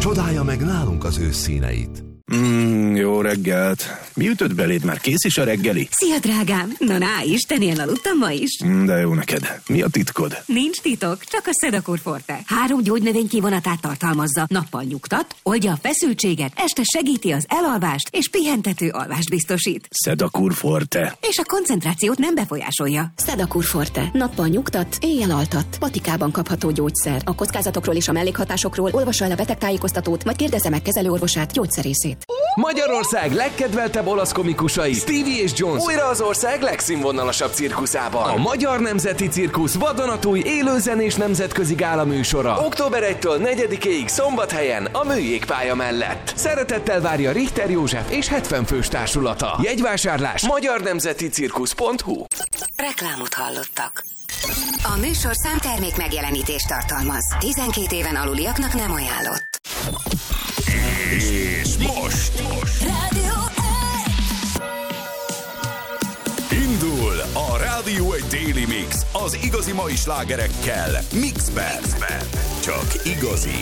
Csodálja meg nálunk az ősz színeit. Jó reggelt. Mi ütött beléd? Már kész is a reggeli? Szia, drágám! Na, Istennél aludtam ma is. De jó neked. Mi a titkod? Nincs titok, csak a Sedakur Forte. 3 gyógynövény kivonatát tartalmazza. Nappal nyugtat, oldja a feszültséget, este segíti az elalvást, és pihentető alvást biztosít. Sedakur Forte. És a koncentrációt nem befolyásolja. Sedakur Forte. Nappal nyugtat, éjjel altat. Patikában kapható gyógyszer. A kockázatokról és a mellékhatásokról olvassa el a betegtájékoztatót, vagy kérdezze meg kezelőorvosát, gyógyszerészét. Magyarország legkedveltebb olasz komikusai, Stevie és Jones újra az ország legszínvonalasabb cirkuszában. A Magyar Nemzeti Cirkusz vadonatúj élőzenés nemzetközi gála műsora. Október 1-től 4-ig Szombathelyen a Műjégpálya mellett. Szeretettel várja Richter József és 70 fős társulata. Jegyvásárlás magyarnemzeticirkusz.hu. Reklámot hallottak. A műsorszám termék megjelenítést tartalmaz. 12 éven aluliaknak nem ajánlott. És most Rádió indul a Rádió egy Daily Mix az igazi mai slágerekkel Mixben. Csak igazi.